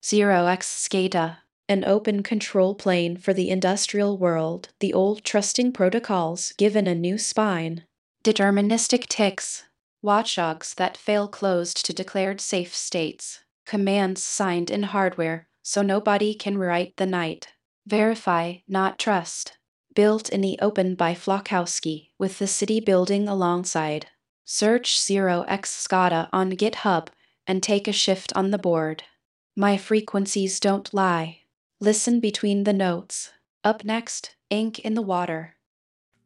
0x SCADA, an open control plane for the industrial world, the old trusting protocols given a new spine. Deterministic ticks, watchdogs that fail closed to declared safe states, commands signed in hardware so nobody can rewrite the night. Verify, not trust. Built in the open by Flokowski, with the city building alongside. Search 0x SCADA on GitHub and take a shift on the board. My frequencies don't lie. Listen between the notes. Up next, ink in the water.